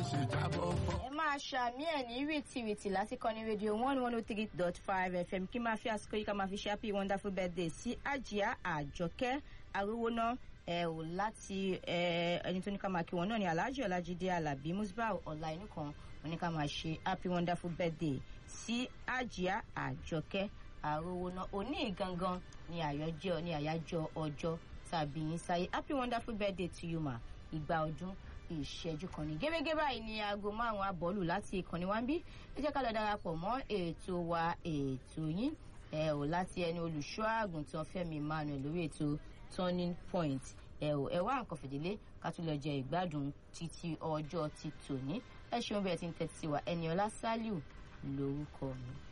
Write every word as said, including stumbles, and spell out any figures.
ẹ máa ṣàmì ẹ̀ ní wìtìwìtì lásìkò ní rédíò one one oh three dot five F M kí máa fi àsìkò yìí ká máa fi ṣe happy wonderful birthday sí Àjíà Àjọkẹ́ Arówóná ẹ ò láti ẹni tó ní ká máa kí wọn náà ní Alhaji Ọlájídé Àlàbí Musbau ọ̀la inú kan wọn ní ká máa ṣe happy wonderful birthday sí Àjíà Àjọkẹ́ Arówóná. Òní gangan ní àyájọ́ ní àyájọ́ ọjọ́ tàbí yín sáyé. Happy wonderful birthday to you ma. Ìgbà ọdún ìṣẹ́jú kan ní gẹ́gẹ́ báyìí ní aago márùn-ún àbọ̀lù láti ìkànnì wa ń bí. Ẹ jẹ́ ká lọ darapọ̀ mọ́ ètò wa ètò yín ẹ ò láti ẹni olùṣọ́ àgùntàn Fẹ́mi Emmanuel lórí ètò Turning Point. ẹ ò ẹ wá nǹkan fìdílé ká tún lọ jẹ ìgbádùn títí ọjọ́ ti tòní. Ẹ ṣeun bẹ́ẹ̀ tí ń tẹ́tí sí wa. Ẹniọlá Sálíù lórúkọ mi.